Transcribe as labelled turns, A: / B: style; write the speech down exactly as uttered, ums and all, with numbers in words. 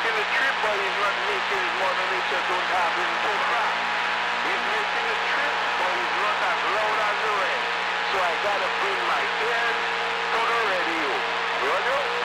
A: making a trip, but he's not making it. Mother Nature don't have him too fast. He's making a trip, but he's not as loud as the rest. So I gotta bring my ears to the radio. Roger?